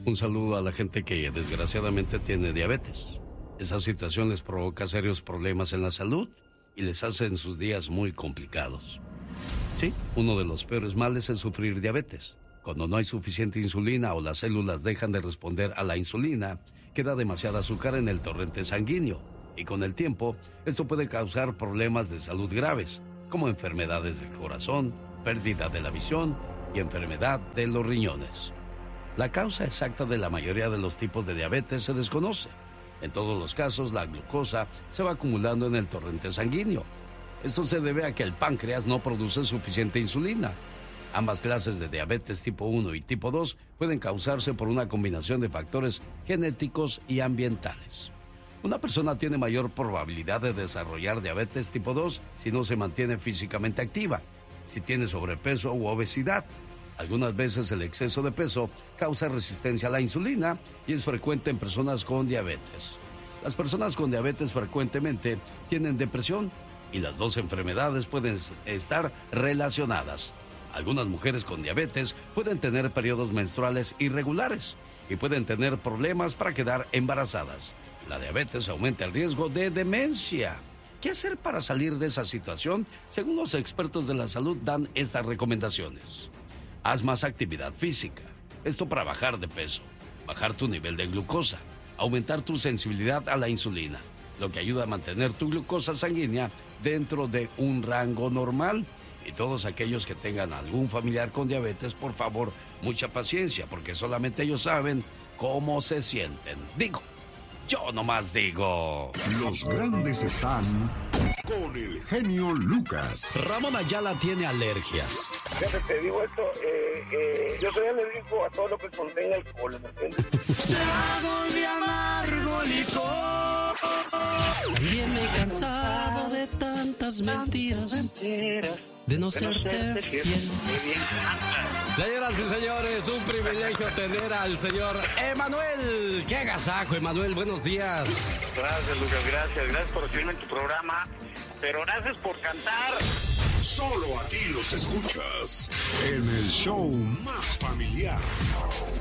Un saludo a la gente que desgraciadamente tiene diabetes. Esa situación les provoca serios problemas en la salud y les hace en sus días muy complicados. Sí, uno de los peores males es sufrir diabetes. Cuando no hay suficiente insulina o las células dejan de responder a la insulina, queda demasiada azúcar en el torrente sanguíneo. Y con el tiempo, esto puede causar problemas de salud graves, como enfermedades del corazón, pérdida de la visión y enfermedad de los riñones. La causa exacta de la mayoría de los tipos de diabetes se desconoce. En todos los casos, la glucosa se va acumulando en el torrente sanguíneo. Esto se debe a que el páncreas no produce suficiente insulina. Ambas clases de diabetes tipo 1 y tipo 2 pueden causarse por una combinación de factores genéticos y ambientales. Una persona tiene mayor probabilidad de desarrollar diabetes tipo 2 si no se mantiene físicamente activa, si tiene sobrepeso u obesidad. Algunas veces el exceso de peso causa resistencia a la insulina y es frecuente en personas con diabetes. Las personas con diabetes frecuentemente tienen depresión y las dos enfermedades pueden estar relacionadas. Algunas mujeres con diabetes pueden tener periodos menstruales irregulares y pueden tener problemas para quedar embarazadas. La diabetes aumenta el riesgo de demencia. ¿Qué hacer para salir de esa situación? Según los expertos de la salud dan estas recomendaciones. Haz más actividad física. Esto para bajar de peso, bajar tu nivel de glucosa, aumentar tu sensibilidad a la insulina, lo que ayuda a mantener tu glucosa sanguínea dentro de un rango normal. Y todos aquellos que tengan algún familiar con diabetes, por favor, mucha paciencia, porque solamente ellos saben cómo se sienten. Yo nomás digo. Los grandes están con el genio Lucas. Ramón Ayala tiene alergias. Fíjate, te digo esto, yo soy alérgico a todo lo que contenga alcohol, ¿me entiendes? Trago de amargo licor. Viene cansado de tantas mentiras, de no serte fiel. Señoras y señores, un privilegio tener al señor Emanuel. ¡Qué agasajo, Emanuel! Buenos días. Gracias, Lucas, gracias por recibirme en tu programa, pero gracias por cantar. Solo aquí los escuchas en el show más familiar.